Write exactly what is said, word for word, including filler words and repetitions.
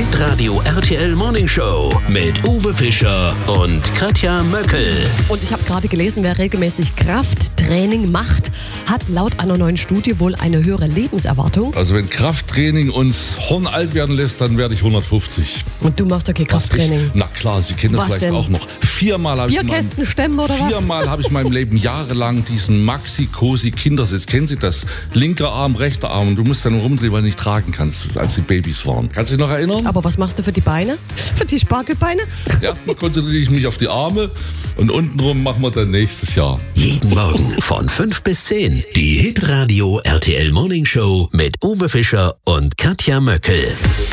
Hitradio R T L Morning Show mit Uwe Fischer und Katja Möckel. Und ich habe gerade gelesen, wer regelmäßig Krafttraining macht, hat laut einer neuen Studie wohl eine höhere Lebenserwartung. Also wenn Krafttraining uns hornalt werden lässt, dann werde ich hundertfünfzig. Und du machst okay Krafttraining? Ich, na klar, Sie kennen das Was vielleicht denn? auch noch. Viermal habe ich, Bierkästen stemmen oder was? viermal habe ich in meinem Leben jahrelang diesen Maxi-Cosi-Kindersitz. Kennen Sie das? Linker Arm, rechter Arm. Und du musst dann nur rumdrehen, weil du nicht tragen kannst, als die Babys waren. Kannst du dich noch erinnern? Aber was machst du für die Beine? Für die Spargelbeine? Erstmal konzentriere ich mich auf die Arme und untenrum machen wir dann nächstes Jahr. Jeden Morgen von fünf bis zehn. Die Hitradio R T L Morning Show mit Uwe Fischer und Katja Möckel.